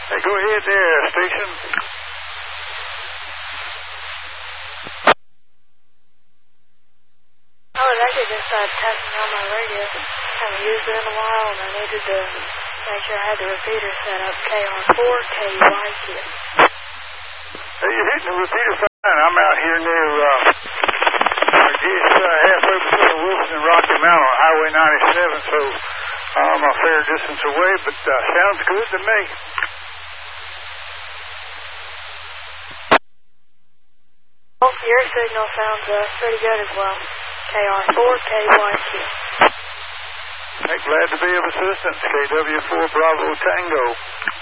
Hey, go ahead there, station. I was actually just testing on my radio. Haven't used it in a while, and I needed to make sure I had the repeater set up. KR4, KYQ. Hey, you're hitting the repeater fine. I'm out here near, I guess, halfway between Wilson and Rocky Mount on Highway 97, so I'm a fair distance away, but sounds good to me. Well, your signal sounds pretty good as well. KR4, KYQ. Hey, glad to be of assistance. KW4 Bravo Tango.